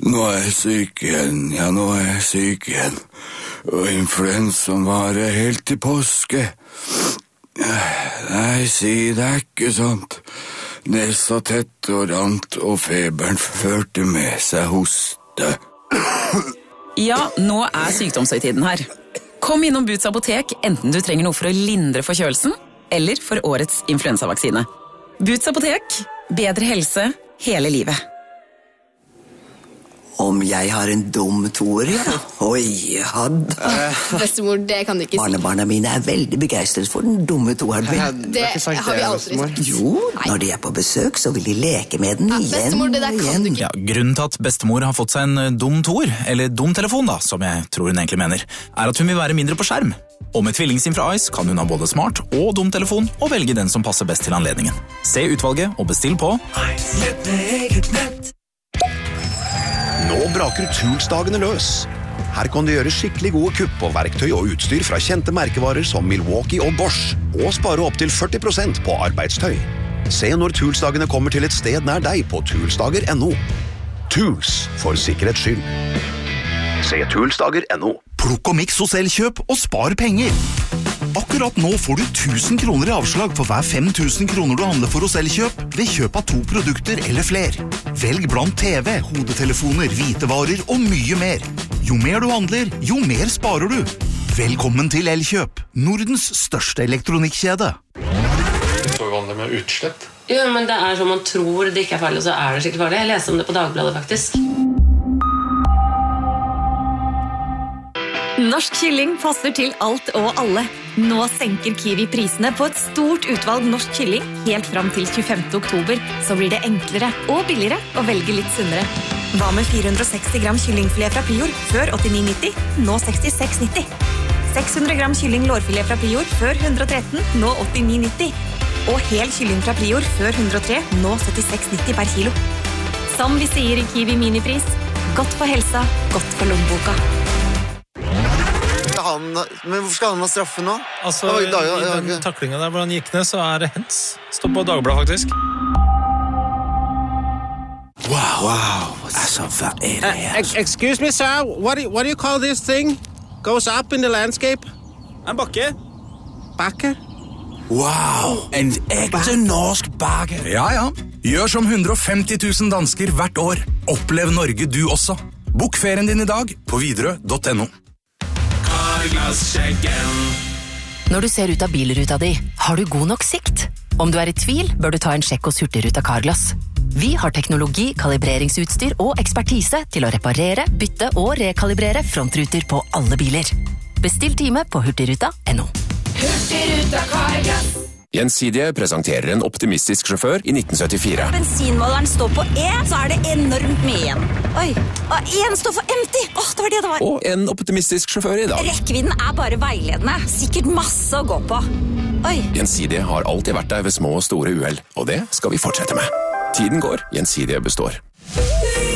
Nå er jeg syk igjen. Og influensaen varer helt til påske. Nei, si det er ikke sånt. Nesa tett og rant, og feberen førte med seg hoste. Ja, nå er sykdomshøytiden her. Kom innom Boots apotek, enten du trenger noe for å lindre forkjølelsen, eller for årets influensavaksine. Boots apotek, bedre helse hele livet. Om jeg har en dum toer, ja. Oi, hadde. Bestemor, det kan du ikke si. Barnebarna mine er veldig begeistret for den dumme toeren min. Det har vi aldri sagt. Jo, når de er på besøk, så vil de leke med den igjen bestemor, det der og kan igjen. du ikke. Ja, grunnen til at bestemor har fått seg en dum toer, eller dum telefon da, som jeg tror hun egentlig mener, er at hun vil være mindre på skjerm. Og med tvillingsim fra Ice kan hun ha både smart og dum telefon, og velge den som passer best til anledningen. Se utvalget og bestill på Nå braker Toolsdagene løs. Her kan du gjøre skikkelig gode kupp på verktøy og utstyr fra kjente merkevarer som Milwaukee og Bosch, og spare opp til 40% på arbeidstøy. Se når Toolsdagene kommer til et sted nær deg på toolsdager.no. Tools for sikkerhets skyld. Se toolsdager.no. Plukk og miks hos Elkjøp og spar penger. Akkurat nå får du 1000 kroner i avslag for hver 5000 kroner du handler for hos Elkjøp ved kjøp av 2 produkter eller fler. Velg blant TV, hodetelefoner, hvitevarer og mye mer. Jo mer du handler, jo mer sparer du. Velkommen til Elkjøp, Nordens største elektronikkjede. Det er så vanlig med utslett. Jo, men det er som man tror det ikke er farlig, og så er det skikkelig farlig. Jeg leste om det på Dagbladet, faktisk. Norsk kylling passer til alt og alle. Nå senker Kiwi prisene på et stort utvalg norsk kylling helt fram til 25. oktober, så blir det enklere og billigere å velge litt sunnere. Hva med 460 gram kyllingfilet fra Prior før 89,90, nå 66,90. 600 gram kylling lårfilet fra Prior før 113, nå 89,90. Og hel kylling fra Prior før 103, nå 76,90 per kilo. Som vi sier i Kiwi minipris, godt for helsa, godt for lommeboka. Men hvorfor skal han ha straffe nå? Altså, i den taklingen der hvor han gikk ned, så er det hens. Står på Dagbladet, faktisk. Wow. Altså, hva er det her? Excuse me, sir. What do you call this thing? Goes up in the landscape? En bakke. Bakke? Wow, en ekte norsk bakke. Ja. Gjør som 150 000 dansker hvert år. Opplev Norge du også. Bok ferien din i dag på Widerøe.no. Når du ser ut av bilruta di, har du god nok sikt? Om du er i tvil, bør du ta en sjekk hos Hurtigruta Carglass. Vi har teknologi, kalibreringsutstyr og ekspertise til å reparere, bytte og rekalibrere frontruter på alle biler. Bestill time på hurtigruta.no. Hurtigruta Carglass. Gjensidige presenterer en optimistisk sjåfør i 1974. Bensinmåleren står på E, så er det enormt mye igjen. Oi, og en står for empty. Det var det var. Og en optimistisk sjåfør i dag. Rekkevidden er bare veiledende. Sikkert masse å gå på. Oi. Gjensidige har alltid vært der ved små og store uhell, og det skal vi fortsette med. Tiden går, Gjensidige består.